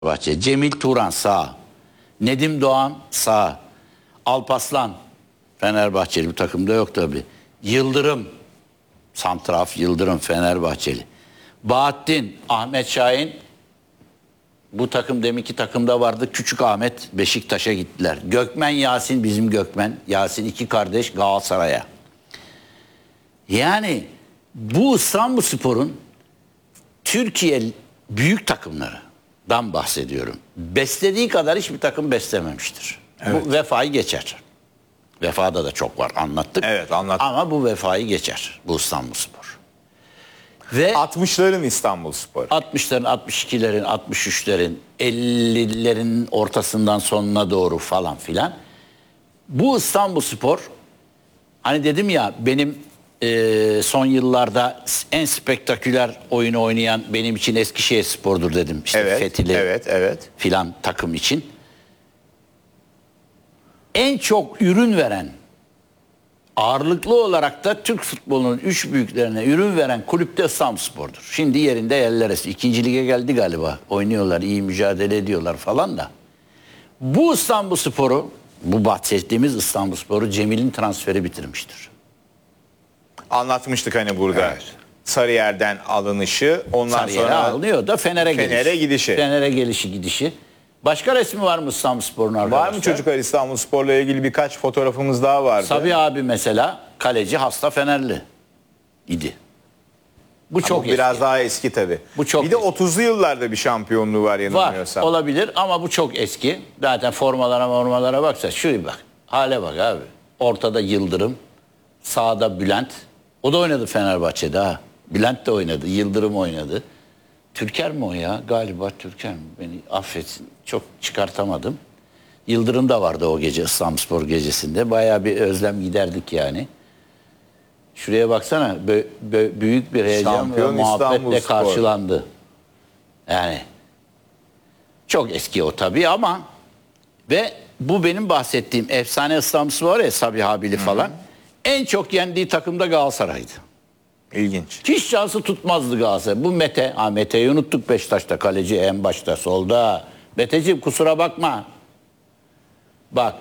Fenerbahçe. Cemil Turan sağ. Nedim Doğan sağ. Alpaslan Fenerbahçeli, bu takımda yok tabi. Yıldırım santraf, Yıldırım Fenerbahçeli. Bahattin, Ahmet Şahin bu takım, deminki takımda vardı. Küçük Ahmet Beşiktaş'a gittiler. Gökmen Yasin, bizim Gökmen Yasin, iki kardeş Galatasaray'a. Yani bu İstanbulspor'un Türkiye büyük takımlarından bahsediyorum. Beslediği kadar hiçbir takım beslememiştir. Evet. Bu Vefa'yı geçer. Vefa'da da çok var, anlattık. Evet, anlattık. Ama bu Vefa'yı geçer bu İstanbulspor. Ve 60'ların İstanbulspor. 60'ların, 62'lerin, 63'lerin, 50'lerin ortasından sonuna doğru falan filan. Bu İstanbulspor, hani dedim ya, benim son yıllarda en spektaküler oyunu oynayan benim için Eskişehirspor'dur dedim. İşte Evet, Fethili evet. filan takım için. En çok ürün veren, ağırlıklı olarak da Türk futbolunun üç büyüklerine ürün veren kulüp de İstanbulspor'dur. Şimdi yerinde yerler arası. 2. lige geldi galiba. Oynuyorlar, iyi mücadele ediyorlar falan da. Bu İstanbulspor'u, bu bahsettiğimiz İstanbulspor'u Cemil'in transferi bitirmiştir. Anlatmıştık hani burada. Evet. Sarıyer'den alınışı, ondan Sarıyer'e sonra alınıyor da Fener'e gidişi. Fener'e gidişi. Başka resmi var mı İstanbulspor'un arkadaşlar? Var mı çocuklar, İstanbulspor'la ilgili birkaç fotoğrafımız daha vardı. Sabi abi mesela kaleci, hasta Fenerli idi. Bu çok eski. Biraz daha eski tabii. Bu çok bir de eski. 30'lu yıllarda bir şampiyonluğu var yanılmıyorsam. Var, olabilir ama bu çok eski. Zaten formalara baksa şuraya bak. Hale bak abi. Ortada Yıldırım, sağda Bülent. O da oynadı Fenerbahçe'de ha. Bülent de oynadı, Yıldırım oynadı. Türker mi o ya? Galiba Türker mi? Beni affetsin. Çok çıkartamadım. Yıldırım da vardı o gece İstanbulspor gecesinde. Bayağı bir özlem giderdik yani. Şuraya baksana. Büyük bir heyecan Şampiyon ve muhabbetle İstanbulspor. karşılandı. Yani çok eski o tabii ama ve bu benim bahsettiğim efsane İstanbulspor var ya, Sabiha Habili falan. En çok yendiği takım da Galatasaray'dı. İlginç. Hiç şansı tutmazdı Galatasaray. Bu Mete. Mete'yi unuttuk Beşiktaş'ta, kaleci en başta solda. Meteciğim kusura bakma. Bak.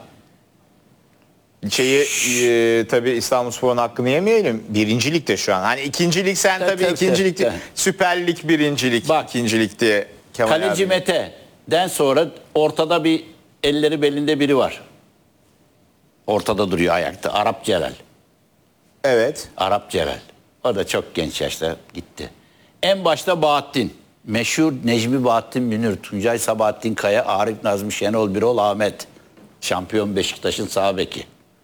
Tabii İstanbulspor'un hakkını yemeyelim. Birincilikte şu an. Hani ikincilik sen tabii ikincilikte. Süper Lig birincilik. Bak, ikincilikte Kemal kaleci abi. Mete'den sonra ortada bir elleri belinde biri var. Ortada duruyor ayakta. Arap Celal. Evet. Arap Celal. O da çok genç yaşta gitti. En başta Bahattin. Meşhur Necmi Bahattin Münir, Tuncay Sabahattin Kaya, Arif Nazmi Şenol Birol, Ahmet. Şampiyon Beşiktaş'ın sağ beki.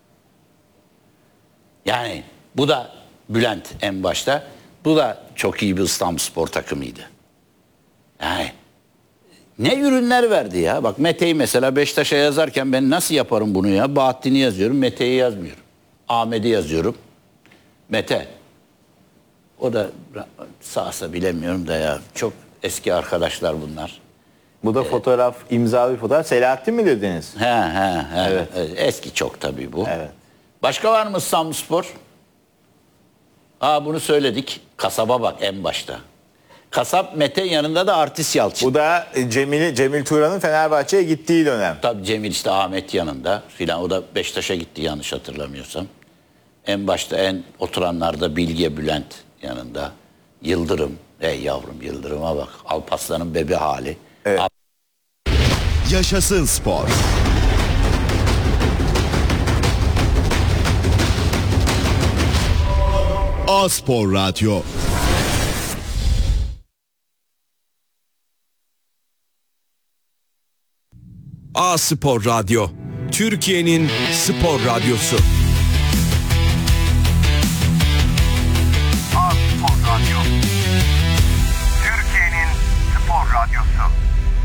Yani bu da Bülent en başta. Bu da çok iyi bir İstanbulspor takımıydı. Yani ne ürünler verdi ya. Bak Mete'yi mesela Beşiktaş'a yazarken ben nasıl yaparım bunu ya? Bahattin'i yazıyorum, Mete'yi yazmıyorum. Ahmet'i yazıyorum. Mete. O da sağsa bilemiyorum da ya. Çok eski arkadaşlar bunlar. Bu da fotoğraf, imzalı bir fotoğraf. Selahattin mi dediniz? He. Evet. Eski çok tabii bu. Evet. Başka var mı İstanbulspor? Bunu söyledik. Kasaba bak en başta. Kasap Mete, yanında da Artist Yalçın. Bu da Cemil Turan'ın Fenerbahçe'ye gittiği dönem. Tabii Cemil işte Ahmet yanında filan. O da Beşiktaş'a gitti yanlış hatırlamıyorsam. En başta en oturanlarda Bilge, Bülent yanında. Yıldırım. Ey yavrum, Yıldırım'a bak. Alpaslan'ın bebe hali. Evet. Yaşasın spor. A-Spor Radyo. A-Spor Radyo, Türkiye'nin spor radyosu.